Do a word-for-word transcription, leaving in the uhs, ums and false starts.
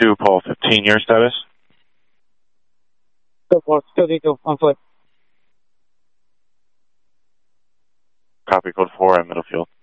two, Paul fifteen, your status? Go for it. Still detail on foot. Copy, code four, I'm Middlefield.